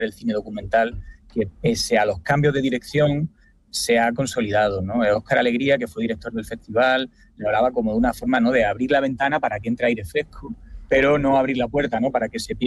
del cine documental, que pese a los cambios de dirección se ha consolidado, ¿no? Óscar Alegría, que fue director del festival, le hablaba como de una forma, ¿no?, de abrir la ventana para que entre aire fresco, pero no abrir la puerta, ¿no?, para que se pierda